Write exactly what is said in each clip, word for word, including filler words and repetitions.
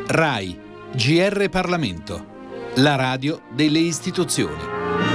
RAI, G R Parlamento, la radio delle istituzioni.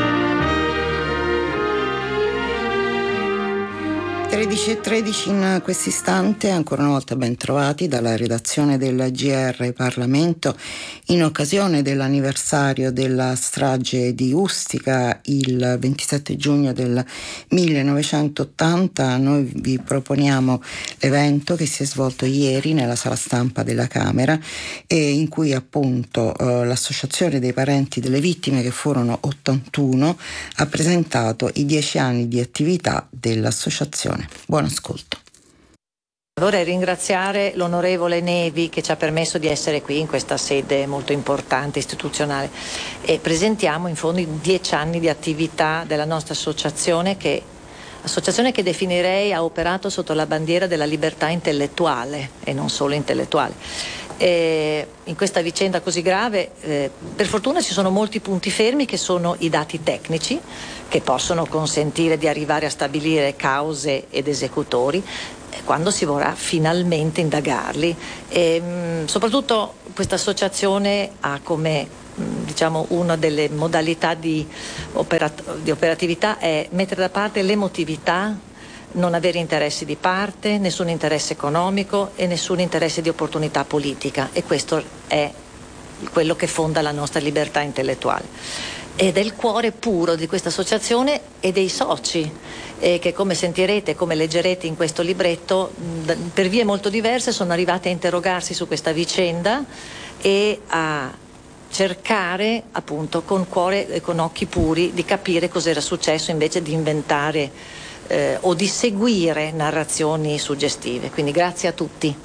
tredici e tredici in questo istante, ancora una volta ben trovati dalla redazione della G R Parlamento in occasione dell'anniversario della strage di Ustica il ventisette giugno del millenovecentottanta. Noi vi proponiamo l'evento che si è svolto ieri nella sala stampa della Camera e in cui appunto eh, l'associazione dei parenti delle vittime, che furono ottantuno, ha presentato i dieci anni di attività dell'associazione. Buon ascolto. Vorrei ringraziare l'onorevole Nevi che ci ha permesso di essere qui in questa sede molto importante, istituzionale, e presentiamo in fondo i dieci anni di attività della nostra associazione, che associazione che definirei ha operato sotto la bandiera della libertà intellettuale e non solo intellettuale. E in questa vicenda così grave eh, per fortuna ci sono molti punti fermi, che sono i dati tecnici che possono consentire di arrivare a stabilire cause ed esecutori eh, quando si vorrà finalmente indagarli. E, mh, soprattutto questa associazione ha come mh, diciamo una delle modalità di, operat- di operatività è mettere da parte l'emotività, non avere interessi di parte, nessun interesse economico e nessun interesse di opportunità politica, e questo è quello che fonda la nostra libertà intellettuale. Ed è il cuore puro di questa associazione e dei soci, eh, che come sentirete, come leggerete in questo libretto, mh, per vie molto diverse sono arrivati a interrogarsi su questa vicenda e a cercare appunto con cuore e con occhi puri di capire cos'era successo, invece di inventare Eh, o di seguire narrazioni suggestive. Quindi grazie a tutti.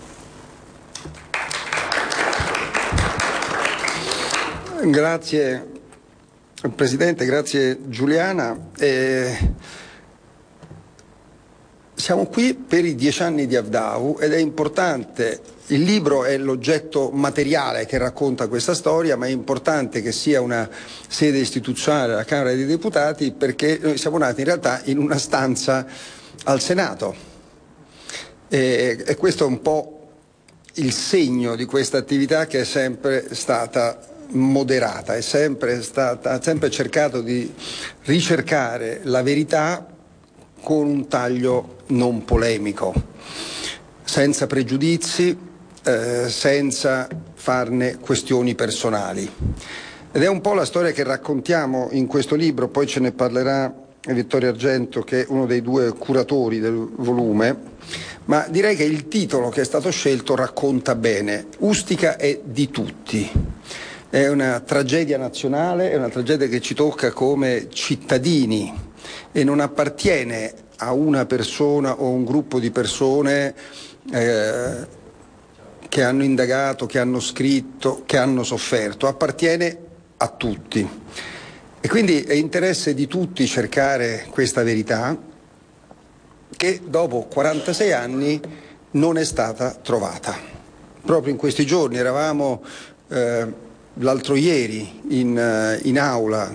Grazie Presidente, grazie Giuliana. Eh, siamo qui per i dieci anni di Avdau ed è importante. Il libro è l'oggetto materiale che racconta questa storia, ma è importante che sia una sede istituzionale, la Camera dei Deputati, perché noi siamo nati in realtà in una stanza al Senato. E, e questo è un po' il segno di questa attività, che è sempre stata moderata, è sempre stata, ha sempre cercato di ricercare la verità con un taglio non polemico, senza pregiudizi, Eh, senza farne questioni personali. Ed è un po' la storia che raccontiamo in questo libro, poi ce ne parlerà Vittorio Argento, che è uno dei due curatori del volume, ma direi che il titolo che è stato scelto racconta bene. Ustica è di tutti. È una tragedia nazionale, è una tragedia che ci tocca come cittadini e non appartiene a una persona o un gruppo di persone eh, che hanno indagato, che hanno scritto, che hanno sofferto, appartiene a tutti. E quindi è interesse di tutti cercare questa verità, che dopo quarantasei anni non è stata trovata. Proprio in questi giorni eravamo eh, l'altro ieri in, in aula,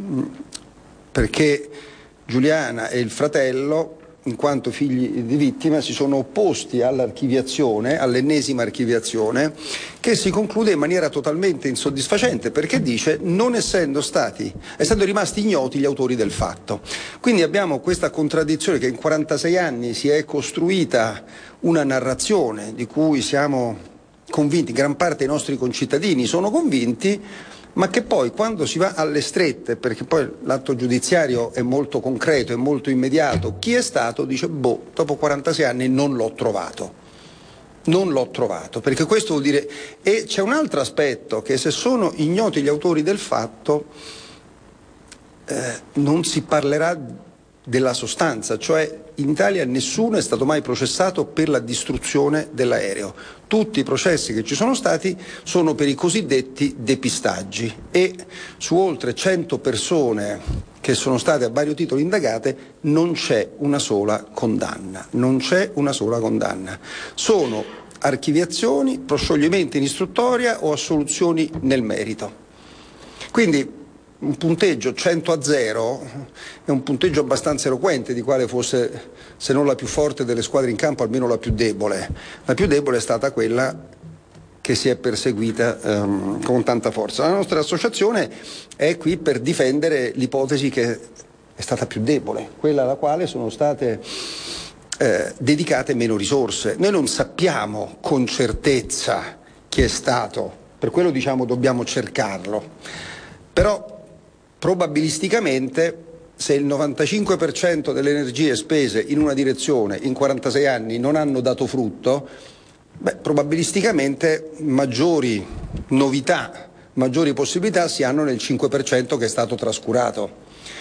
perché Giuliana e il fratello, in quanto figli di vittima, si sono opposti all'archiviazione, all'ennesima archiviazione, che si conclude in maniera totalmente insoddisfacente, perché dice non essendo stati, essendo rimasti ignoti gli autori del fatto. Quindi abbiamo questa contraddizione, che in quarantasei anni si è costruita una narrazione di cui siamo convinti, gran parte dei nostri concittadini sono convinti, ma che poi quando si va alle strette, perché poi l'atto giudiziario è molto concreto, è molto immediato, chi è stato dice boh, dopo quarantasei anni non l'ho trovato, non l'ho trovato, perché questo vuol dire. E c'è un altro aspetto, che se sono ignoti gli autori del fatto eh, non si parlerà della sostanza, cioè in Italia nessuno è stato mai processato per la distruzione dell'aereo. Tutti i processi che ci sono stati sono per i cosiddetti depistaggi, e su oltre cento persone che sono state a vario titolo indagate non c'è una sola condanna, non c'è una sola condanna. Sono archiviazioni, proscioglimenti in istruttoria o assoluzioni nel merito. Quindi un punteggio cento a zero è un punteggio abbastanza eloquente di quale fosse, se non la più forte delle squadre in campo, almeno la più debole. La più debole è stata quella che si è perseguita ehm, con tanta forza. La nostra associazione è qui per difendere l'ipotesi che è stata più debole, quella alla quale sono state eh, dedicate meno risorse. Noi non sappiamo con certezza chi è stato, per quello diciamo dobbiamo cercarlo, però probabilisticamente se il novantacinque per cento delle energie spese in una direzione in quarantasei anni non hanno dato frutto, beh, probabilisticamente maggiori novità, maggiori possibilità si hanno nel cinque per cento che è stato trascurato.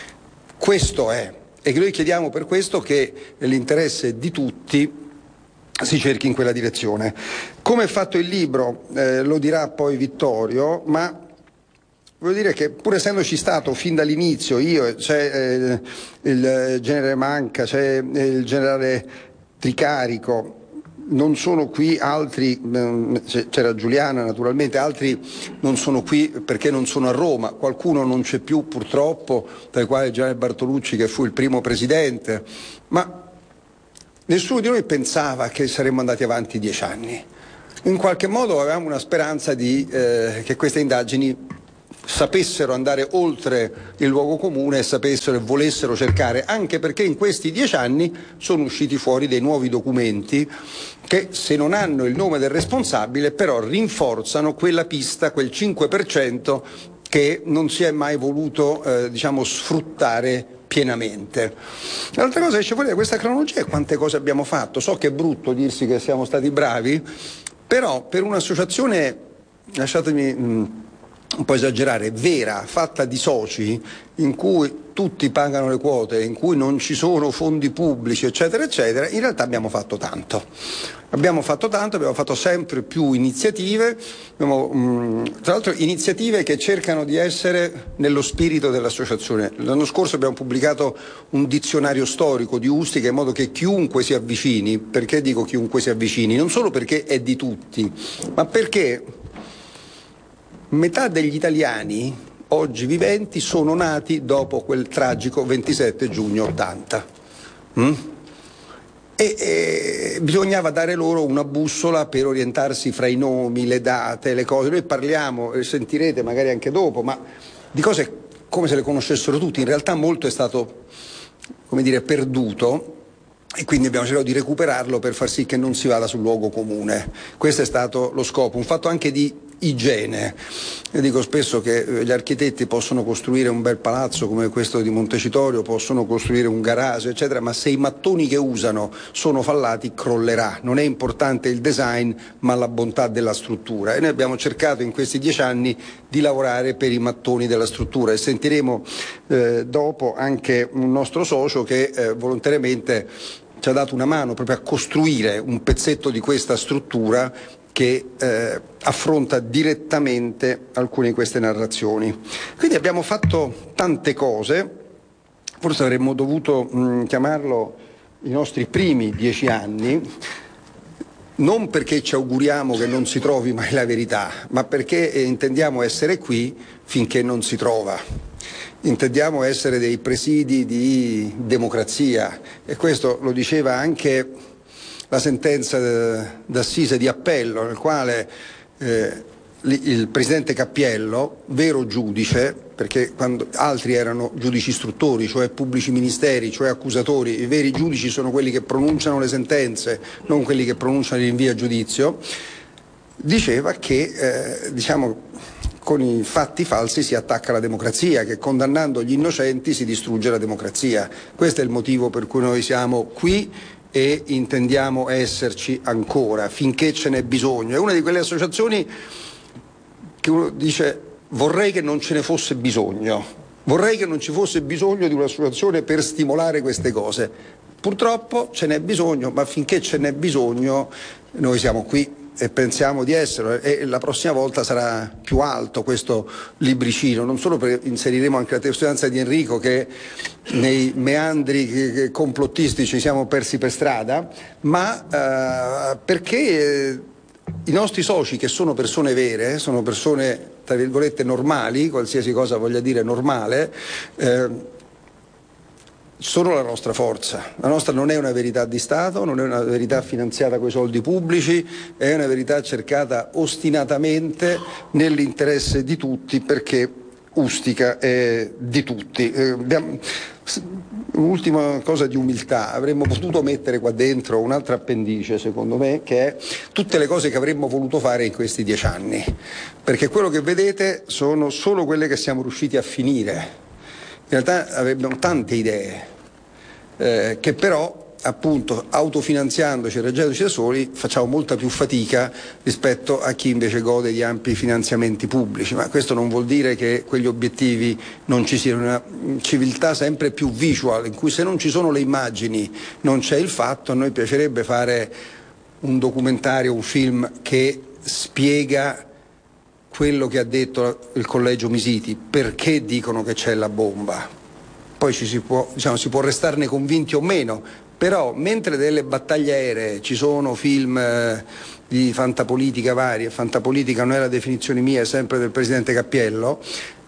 Questo è, e noi chiediamo per questo che nell'interesse di tutti si cerchi in quella direzione. Come è fatto il libro, eh, lo dirà poi Vittorio, ma voglio dire che pur essendoci stato fin dall'inizio, io, c'è eh, il generale Manca, c'è il generale Tricarico, non sono qui altri, c'era Giuliana naturalmente, altri non sono qui perché non sono a Roma, qualcuno non c'è più purtroppo, tra i quali il generale Bartolucci che fu il primo presidente, ma nessuno di noi pensava che saremmo andati avanti dieci anni. In qualche modo avevamo una speranza di, eh, che queste indagini sapessero andare oltre il luogo comune e sapessero e volessero cercare, anche perché in questi dieci anni sono usciti fuori dei nuovi documenti che, se non hanno il nome del responsabile, però rinforzano quella pista, quel cinque per cento che non si è mai voluto eh, diciamo sfruttare pienamente. L'altra cosa che c'è fuori da questa cronologia è quante cose abbiamo fatto. So che è brutto dirsi che siamo stati bravi, però per un'associazione, lasciatemi mh, un po' esagerare, vera, fatta di soci, in cui tutti pagano le quote, in cui non ci sono fondi pubblici, eccetera, eccetera, in realtà abbiamo fatto tanto. Abbiamo fatto tanto, abbiamo fatto sempre più iniziative, abbiamo, mh, tra l'altro iniziative che cercano di essere nello spirito dell'associazione. L'anno scorso abbiamo pubblicato un dizionario storico di Ustica in modo che chiunque si avvicini, perché dico chiunque si avvicini? Non solo perché è di tutti, ma perché metà degli italiani oggi viventi sono nati dopo quel tragico ventisette giugno ottanta. Mm? E, e bisognava dare loro una bussola per orientarsi fra i nomi, le date, le cose. Noi parliamo, e sentirete magari anche dopo, ma di cose come se le conoscessero tutti. In realtà molto è stato, come dire, perduto, e quindi abbiamo cercato di recuperarlo per far sì che non si vada sul luogo comune. Questo è stato lo scopo, un fatto anche di igiene. Io dico spesso che gli architetti possono costruire un bel palazzo come questo di Montecitorio, possono costruire un garage, eccetera, ma se i mattoni che usano sono fallati crollerà. Non è importante il design, ma la bontà della struttura. E noi abbiamo cercato in questi dieci anni di lavorare per i mattoni della struttura, e sentiremo eh, dopo anche un nostro socio che eh, volontariamente ci ha dato una mano proprio a costruire un pezzetto di questa struttura che eh, affronta direttamente alcune di queste narrazioni. Quindi abbiamo fatto tante cose, forse avremmo dovuto mh, chiamarlo i nostri primi dieci anni, non perché ci auguriamo che non si trovi mai la verità, ma perché eh, intendiamo essere qui finché non si trova. Intendiamo essere dei presidi di democrazia, e questo lo diceva anche la sentenza d'Assise di appello, nel quale eh, il presidente Cappiello, vero giudice, perché quando altri erano giudici istruttori, cioè pubblici ministeri, cioè accusatori, i veri giudici sono quelli che pronunciano le sentenze, non quelli che pronunciano il rinvio a giudizio, diceva che eh, diciamo con i fatti falsi si attacca la democrazia, che condannando gli innocenti si distrugge la democrazia. Questo è il motivo per cui noi siamo qui e intendiamo esserci ancora finché ce n'è bisogno. È una di quelle associazioni che uno dice: vorrei che non ce ne fosse bisogno, vorrei che non ci fosse bisogno di un'associazione per stimolare queste cose. Purtroppo ce n'è bisogno, ma finché ce n'è bisogno noi siamo qui e pensiamo di essere, e la prossima volta sarà più alto questo libricino, non solo perché inseriremo anche la testimonianza di Enrico, che nei meandri complottistici siamo persi per strada, ma eh, perché eh, i nostri soci, che sono persone vere, sono persone tra virgolette normali, qualsiasi cosa voglia dire normale, eh, sono la nostra forza. La nostra non è una verità di Stato, non è una verità finanziata con i soldi pubblici, è una verità cercata ostinatamente nell'interesse di tutti, perché Ustica è di tutti. Eh, abbiamo, Un'ultima cosa di umiltà: avremmo potuto mettere qua dentro un'altra appendice, secondo me, che è tutte le cose che avremmo voluto fare in questi dieci anni, perché quello che vedete sono solo quelle che siamo riusciti a finire. In realtà abbiamo tante idee eh, che però, appunto, autofinanziandoci e reggendoci da soli, facciamo molta più fatica rispetto a chi invece gode di ampi finanziamenti pubblici. Ma questo non vuol dire che quegli obiettivi non ci siano. Una civiltà sempre più visual, in cui se non ci sono le immagini non c'è il fatto. A noi piacerebbe fare un documentario, un film che spiega quello che ha detto il collegio Misiti, perché dicono che c'è la bomba. Poi ci si può, diciamo, si può restarne convinti o meno, però mentre delle battaglie aeree ci sono film eh, di fantapolitica varie, fantapolitica non è la definizione mia, è sempre del presidente Cappiello,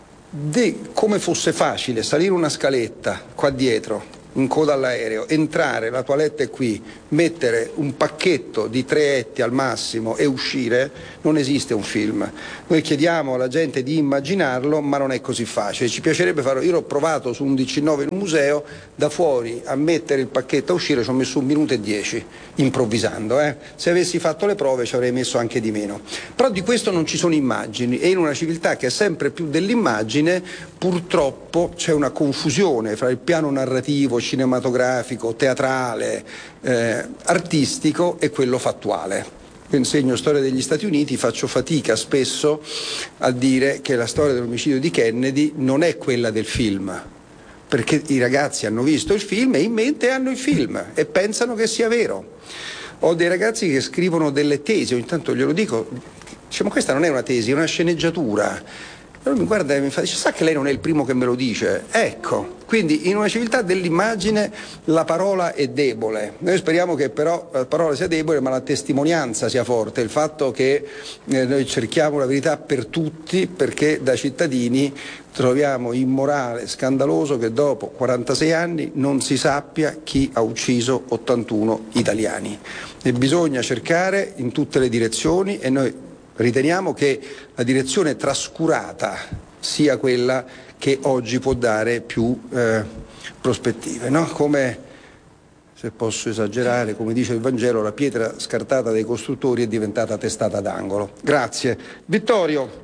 di come fosse facile salire una scaletta qua dietro, in coda all'aereo, entrare, la toilette è qui, mettere un pacchetto di tre etti al massimo e uscire, non esiste un film. Noi chiediamo alla gente di immaginarlo, ma non è così facile. Ci piacerebbe farlo. Io l'ho provato su un diciannove in un museo, da fuori a mettere il pacchetto a uscire ci ho messo un minuto e dieci, improvvisando. Eh. Se avessi fatto le prove ci avrei messo anche di meno. Però di questo non ci sono immagini, e in una civiltà che è sempre più dell'immagine, purtroppo c'è una confusione fra il piano narrativo, cinematografico, teatrale, eh, artistico e quello fattuale. Io insegno storia degli Stati Uniti, faccio fatica spesso a dire che la storia dell'omicidio di Kennedy non è quella del film, perché i ragazzi hanno visto il film e in mente hanno il film e pensano che sia vero. Ho dei ragazzi che scrivono delle tesi, ogni tanto glielo dico, diciamo, questa non è una tesi, è una sceneggiatura. Allora mi guarda e mi fa, dice, sa che lei non è il primo che me lo dice? Ecco, quindi in una civiltà dell'immagine la parola è debole. Noi speriamo che però la parola sia debole, ma la testimonianza sia forte, il fatto che eh, noi cerchiamo la verità per tutti, perché da cittadini troviamo immorale, scandaloso che dopo quarantasei anni non si sappia chi ha ucciso ottantuno italiani. E bisogna cercare in tutte le direzioni, e noi riteniamo che la direzione trascurata sia quella che oggi può dare più eh, prospettive, no? Come, se posso esagerare, come dice il Vangelo, la pietra scartata dai costruttori è diventata testata d'angolo. Grazie. Vittorio.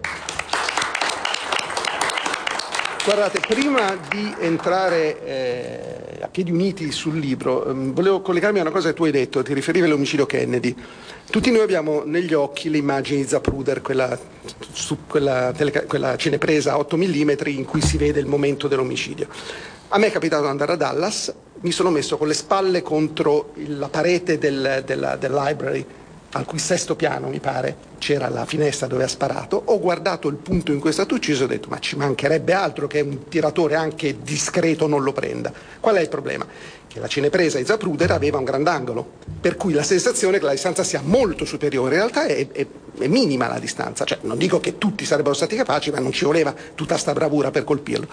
Guardate, prima di entrare eh, a piedi uniti sul libro, ehm, volevo collegarmi a una cosa che tu hai detto, ti riferivi all'omicidio Kennedy. Tutti noi abbiamo negli occhi le immagini di Zapruder, quella, su, quella, tele, quella cinepresa a otto millimetri in cui si vede il momento dell'omicidio. A me è capitato di andare a Dallas, mi sono messo con le spalle contro il, la parete del, della, del library, al cui sesto piano, mi pare, c'era la finestra dove ha sparato. Ho guardato il punto in cui è stato ucciso e ho detto, ma ci mancherebbe altro che un tiratore anche discreto non lo prenda. Qual è il problema? Che la cinepresa di Zapruder aveva un grandangolo, per cui la sensazione è che la distanza sia molto superiore. In realtà è, è, è minima la distanza, cioè non dico che tutti sarebbero stati capaci, ma non ci voleva tutta sta bravura per colpirlo.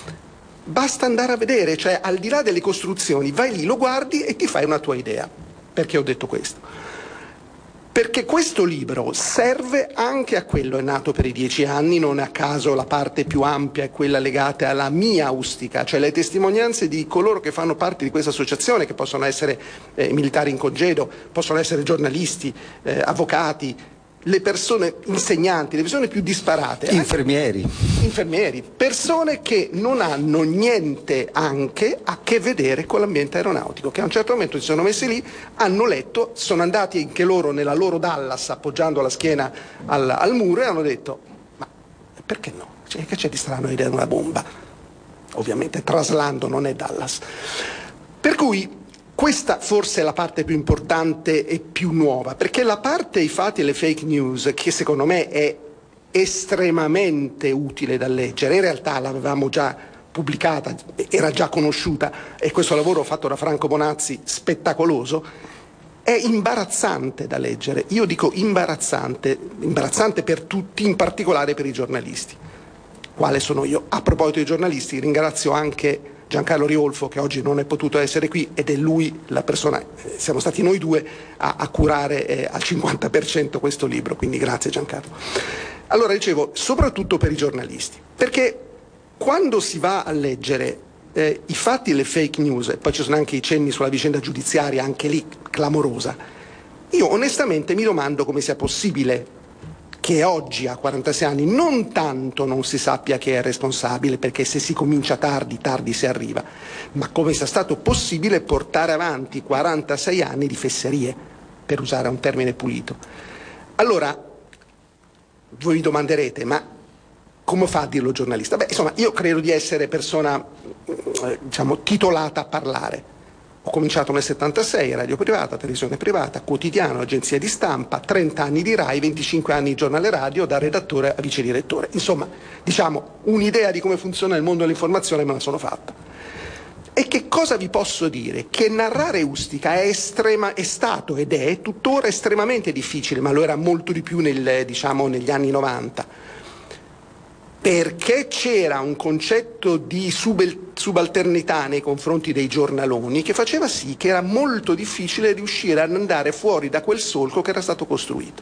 Basta andare a vedere, cioè al di là delle costruzioni, vai lì, lo guardi e ti fai una tua idea. Perché ho detto questo? Perché questo libro serve anche a quello, è nato per i dieci anni, non a caso la parte più ampia è quella legata alla mia Ustica, cioè le testimonianze di coloro che fanno parte di questa associazione, che possono essere eh, militari in congedo, possono essere giornalisti, eh, avvocati, le persone insegnanti, le persone più disparate. Infermieri. Anche, infermieri, persone che non hanno niente anche a che vedere con l'ambiente aeronautico, che a un certo momento si sono messi lì, hanno letto, sono andati anche loro nella loro Dallas appoggiando la schiena al, al muro e hanno detto, ma perché no? Cioè, che c'è di strano idea di una bomba? Ovviamente traslando non è Dallas. Per cui questa forse è la parte più importante e più nuova, perché la parte i fatti e le fake news, che secondo me è estremamente utile da leggere, in realtà l'avevamo già pubblicata, era già conosciuta, e questo lavoro fatto da Franco Bonazzi, spettacoloso, è imbarazzante da leggere. Io dico imbarazzante, imbarazzante per tutti, in particolare per i giornalisti. Quale sono io? A proposito dei giornalisti, ringrazio anche Giancarlo Riolfo, che oggi non è potuto essere qui, ed è lui la persona, eh, siamo stati noi due a, a curare eh, al cinquanta per cento questo libro, quindi grazie Giancarlo. Allora dicevo, soprattutto per i giornalisti, perché quando si va a leggere eh, i fatti e le fake news, e poi ci sono anche i cenni sulla vicenda giudiziaria, anche lì clamorosa, io onestamente mi domando come sia possibile che oggi a quarantasei anni non tanto non si sappia chi è responsabile, perché se si comincia tardi, tardi si arriva, ma come sia stato possibile portare avanti quarantasei anni di fesserie, per usare un termine pulito. Allora, voi vi domanderete, ma come fa a dirlo giornalista? Beh, insomma, io credo di essere persona, diciamo, titolata a parlare. Ho cominciato nel settantasei, radio privata, televisione privata, quotidiano, agenzia di stampa, trenta anni di Rai, venticinque anni di giornale radio, da redattore a vice direttore. Insomma, diciamo, un'idea di come funziona il mondo dell'informazione me la sono fatta. E che cosa vi posso dire? Che narrare Ustica è, estrema, è stato ed è tuttora estremamente difficile, ma lo era molto di più nel, diciamo, negli anni novanta. Perché c'era un concetto di subel- subalternità nei confronti dei giornaloni che faceva sì che era molto difficile riuscire ad andare fuori da quel solco che era stato costruito.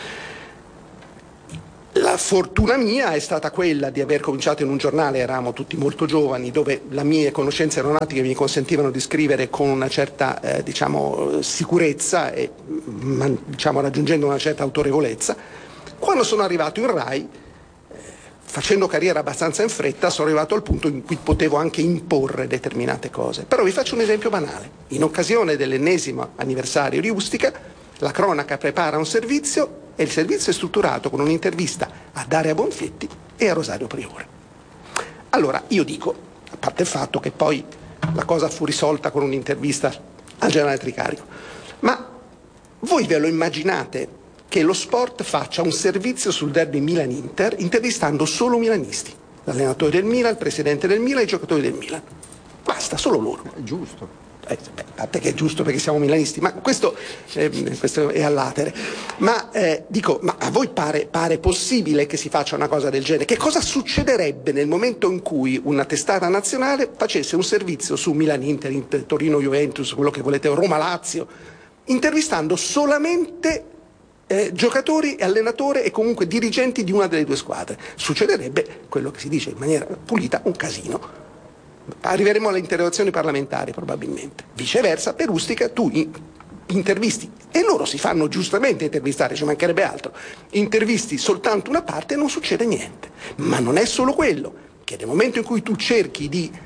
La fortuna mia è stata quella di aver cominciato in un giornale, eravamo tutti molto giovani, dove le mie conoscenze aeronautiche mi consentivano di scrivere con una certa eh, diciamo, sicurezza e man, diciamo, raggiungendo una certa autorevolezza. Quando sono arrivato in Rai, facendo carriera abbastanza in fretta, sono arrivato al punto in cui potevo anche imporre determinate cose. Però vi faccio un esempio banale. In occasione dell'ennesimo anniversario di Ustica, la cronaca prepara un servizio e il servizio è strutturato con un'intervista a Daria Bonfietti e a Rosario Priore. Allora, io dico, a parte il fatto che poi la cosa fu risolta con un'intervista al generale Tricarico, ma voi ve lo immaginate che lo sport faccia un servizio sul derby Milan-Inter intervistando solo milanisti, l'allenatore del Milan, il presidente del Milan e i giocatori del Milan? Basta, solo loro. È giusto. Eh, beh, a parte che è giusto perché siamo milanisti, ma questo, eh, questo è all'atere. Ma eh, dico, ma a voi pare, pare possibile che si faccia una cosa del genere? Che cosa succederebbe nel momento in cui una testata nazionale facesse un servizio su Milan-Inter, Inter, Torino-Juventus, quello che volete, Roma-Lazio, intervistando solamente Eh, giocatori, allenatori e comunque dirigenti di una delle due squadre? Succederebbe quello che si dice in maniera pulita, un casino. Arriveremo alle interrogazioni parlamentari probabilmente. Viceversa, per Ustica tu in- intervisti, e loro si fanno giustamente intervistare, ci mancherebbe altro, intervisti soltanto una parte e non succede niente. Ma non è solo quello, che nel momento in cui tu cerchi di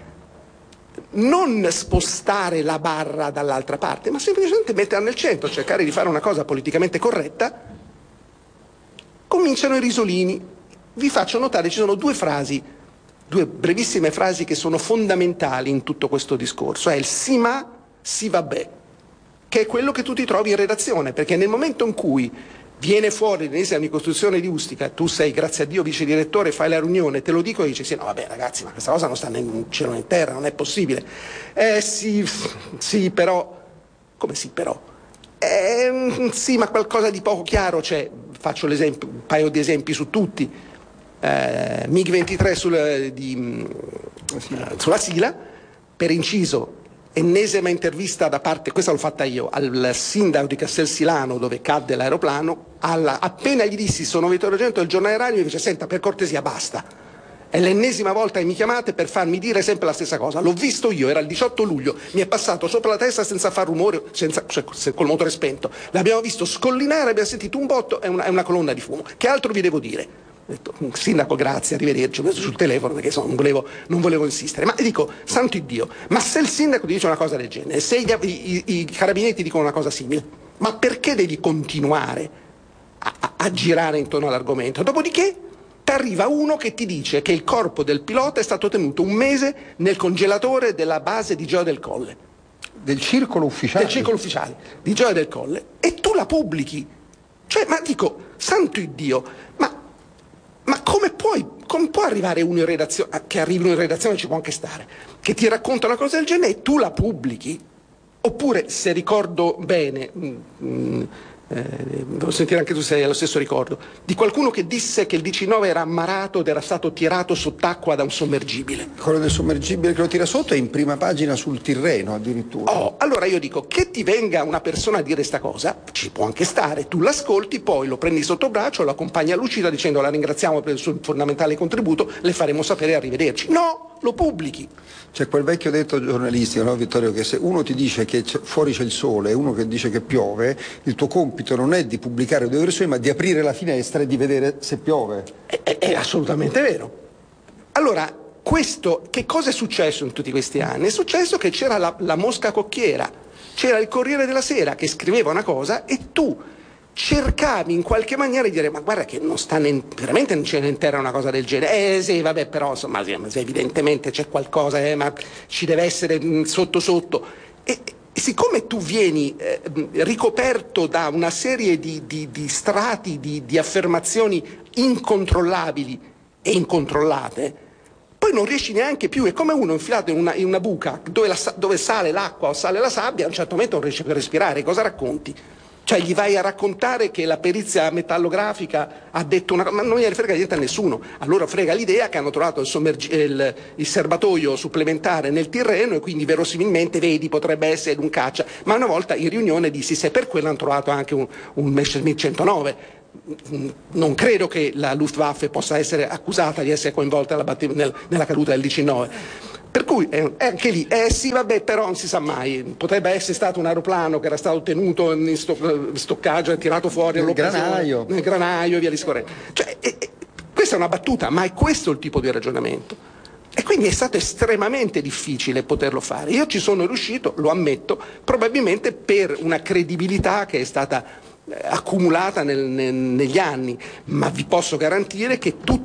non spostare la barra dall'altra parte, ma semplicemente metterla nel centro, cercare di fare una cosa politicamente corretta, cominciano i risolini. Vi faccio notare, ci sono due frasi, due brevissime frasi che sono fondamentali in tutto questo discorso. È il sì ma, sì vabbè, che è quello che tu ti trovi in redazione, perché nel momento in cui viene fuori l'esame di costruzione di Ustica, tu sei, grazie a Dio, vice direttore, fai la riunione, te lo dico e dici sì, no vabbè ragazzi, ma questa cosa non sta né in cielo né in terra, non è possibile. Eh sì, sì però, come sì però? Eh, sì, ma qualcosa di poco chiaro c'è. Faccio l'esempio, un paio di esempi su tutti. Eh, MiG ventitré sul, di, sulla Sila, per inciso, ennesima intervista da parte, questa l'ho fatta io, al sindaco di Castelsilano dove cadde l'aeroplano. Alla, appena gli dissi sono Vittorio Gento del giornale radio, mi dice senta, per cortesia basta, è l'ennesima volta che mi chiamate per farmi dire sempre la stessa cosa. L'ho visto io, era il diciotto luglio, mi è passato sopra la testa senza far rumore, senza, cioè, col motore spento, l'abbiamo visto scollinare, abbiamo sentito un botto e una, una colonna di fumo. Che altro vi devo dire? Ho detto, sindaco grazie, arrivederci, ho messo sul telefono perché insomma, non, volevo, non volevo insistere. Ma dico, santo Dio, ma se il sindaco ti dice una cosa del genere, se gli, i, i carabinetti dicono una cosa simile, ma perché devi continuare a, a, a girare intorno all'argomento? Dopodiché ti arriva uno che ti dice che il corpo del pilota è stato tenuto un mese nel congelatore della base di Gioia del Colle. Del circolo ufficiale? Del circolo ufficiale, di Gioia del Colle, e tu la pubblichi. Cioè, ma dico, santo Dio, ma Ma come puoi, come può arrivare uno in redazione, che arrivi uno in redazione ci può anche stare, che ti racconta una cosa del genere e tu la pubblichi? Oppure, se ricordo bene, mh, eh, devo sentire anche tu se hai lo stesso ricordo, di qualcuno che disse che il diciannove era ammarato ed era stato tirato sott'acqua da un sommergibile. Quello del sommergibile che lo tira sotto è in prima pagina sul Tirreno addirittura. Oh, allora io dico, che ti venga una persona a dire sta cosa, ci può anche stare, tu l'ascolti, poi lo prendi sotto braccio, lo accompagni a Lucida dicendo la ringraziamo per il suo fondamentale contributo, le faremo sapere e arrivederci. No, lo pubblichi. C'è quel vecchio detto giornalistico, no, Vittorio, che se uno ti dice che c'è, fuori c'è il sole e uno che dice che piove, il tuo compito non è di pubblicare due versioni, ma di aprire la finestra e di vedere se piove. È, è, è assolutamente vero. Allora, questo, che cosa è successo in tutti questi anni? È successo che c'era la, la mosca cocchiera, c'era il Corriere della Sera che scriveva una cosa e tu cercavi in qualche maniera di dire ma guarda che non sta ne, veramente non c'è in terra una cosa del genere, eh sì vabbè però insomma sì, evidentemente c'è qualcosa, eh, ma ci deve essere mh, sotto sotto e, e siccome tu vieni eh, ricoperto da una serie di, di, di strati di, di affermazioni incontrollabili e incontrollate, poi non riesci neanche più, è come uno infilato in una, in una buca dove, la, dove sale l'acqua o sale la sabbia, a un certo momento non riesce più a respirare, cosa racconti? Cioè gli vai a raccontare che la perizia metallografica ha detto una cosa, ma non gliene frega niente a nessuno. Allora frega l'idea che hanno trovato il, sommergi- il, il serbatoio supplementare nel Tirreno e quindi verosimilmente, vedi, potrebbe essere un caccia. Ma una volta in riunione dissi se per quello hanno trovato anche un, un Messerschmitt centonove. Non credo che la Luftwaffe possa essere accusata di essere coinvolta nella, batt- nel, nella caduta del diciannove. Per cui eh, anche lì, eh sì vabbè però non si sa mai, potrebbe essere stato un aeroplano che era stato tenuto in sto- stoccaggio e tirato fuori nel granaio. nel granaio e via discorrendo. Cioè, eh, eh, questa è una battuta, ma è questo il tipo di ragionamento. E quindi è stato estremamente difficile poterlo fare. Io ci sono riuscito, lo ammetto, probabilmente per una credibilità che è stata accumulata nel, nel, negli anni, ma vi posso garantire che tutti